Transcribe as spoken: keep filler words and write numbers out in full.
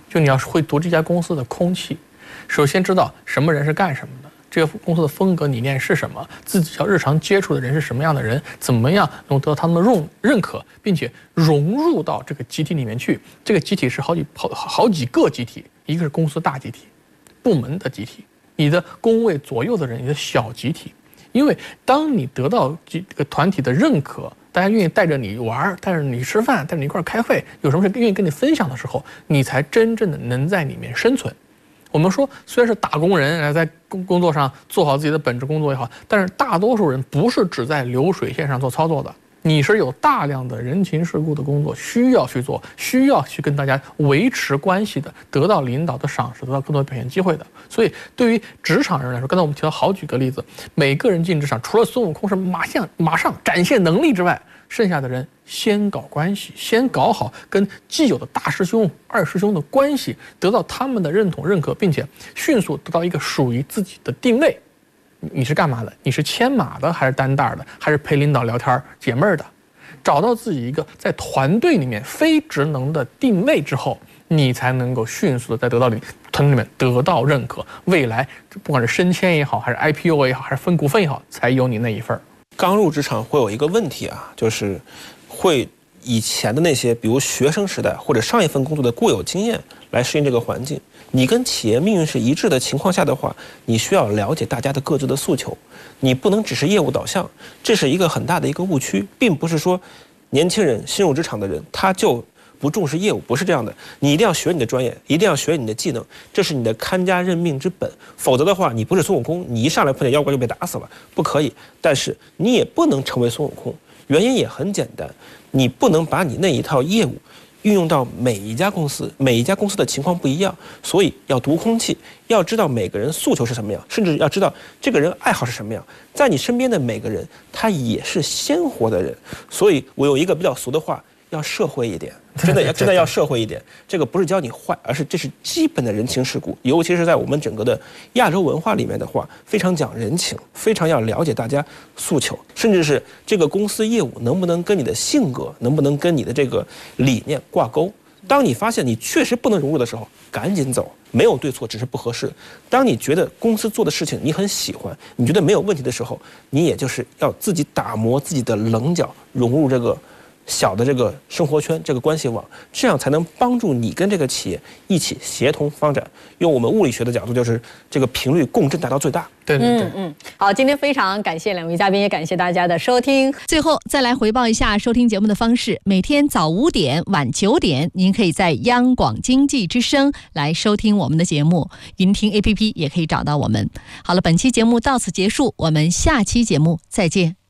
就你要会读这家公司的空气，首先知道什么人是干什么的，这个公司的风格理念是什么，自己要日常接触的人是什么样的人，怎么样能得到他们的认认可，并且融入到这个集体里面去。这个集体是好几好好几个集体，一个是公司大集体，部门的集体，你的工位左右的人，你的小集体。因为当你得到这个团体的认可，大家愿意带着你玩，带着你吃饭，带着你一块开会，有什么事愿意跟你分享的时候，你才真正的能在里面生存。我们说，虽然是打工人，在工工作上做好自己的本职工作也好，但是大多数人不是只在流水线上做操作的。你是有大量的人情世故的工作需要去做，需要去跟大家维持关系的，得到领导的赏识，得到更多表现机会的。所以对于职场人来说，刚才我们提到好几个例子，每个人进职场，除了孙悟空是马上马上展现能力之外，剩下的人先搞关系，先搞好跟既有的大师兄、二师兄的关系，得到他们的认同、认可，并且迅速得到一个属于自己的定位。你是干嘛的？你是牵马的，还是担担的，还是陪领导聊天解闷的？找到自己一个在团队里面非职能的定位之后，你才能够迅速的在得到里团队里面得到认可。未来不管是升迁也好，还是 I P O 也好，还是分股份也好，才有你那一份。 刚入职场会有一个问题啊，就是会以前的那些，比如学生时代或者上一份工作的固有经验来适应这个环境。你跟企业命运是一致的情况下的话，你需要了解大家的各自的诉求，你不能只是业务导向，这是一个很大的一个误区，并不是说年轻人新入职场的人他就不重视业务，不是这样的。你一定要学你的专业，一定要学你的技能，这是你的看家认命之本。否则的话，你不是孙悟空，你一上来碰见妖怪就被打死了，不可以。但是你也不能成为孙悟空，原因也很简单，你不能把你那一套业务运用到每一家公司，每一家公司的情况不一样，所以要读空气，要知道每个人诉求是什么样，甚至要知道这个人爱好是什么样。在你身边的每个人，他也是鲜活的人。所以我有一个比较俗的话，要社会一点，真的要真的要社会一点。这个不是教你坏，而是这是基本的人情世故，尤其是在我们整个的亚洲文化里面的话，非常讲人情，非常要了解大家诉求，甚至是这个公司业务能不能跟你的性格，能不能跟你的这个理念挂钩。当你发现你确实不能融入的时候，赶紧走，没有对错，只是不合适。当你觉得公司做的事情你很喜欢，你觉得没有问题的时候，你也就是要自己打磨自己的棱角，融入这个小的这个生活圈，这个关系网，这样才能帮助你跟这个企业一起协同发展。用我们物理学的角度，就是这个频率共振达到最大。 对对对， 嗯嗯，好，今天非常感谢两位嘉宾，也感谢大家的收听。 最后再来回报一下收听节目的方式：每天早五点、晚九点，您可以在央广经济之声来收听我们的节目，云听 A P P 也可以找到我们。好了，本期节目到此结束，我们下期节目再见。